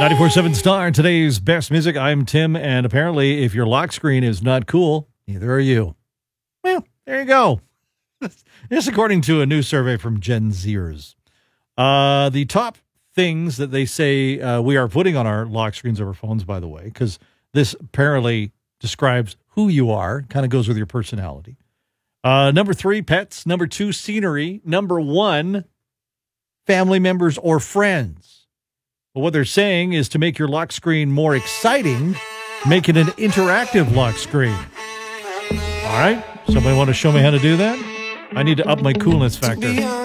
94.7 Star, today's best music. I'm Tim, and apparently if your lock screen is not cool, neither are you. Well, there you go. This according to a new survey from Gen Zers. The top things that they say we are putting on our lock screens of our phones, by the way, because this apparently describes who you are, kind of goes with your personality. Number 3, pets. Number 2, scenery. Number 1, family members or friends. But what they're saying is to make your lock screen more exciting, make it an interactive lock screen. All right? Somebody want to show me how to do that? I need to up my coolness factor.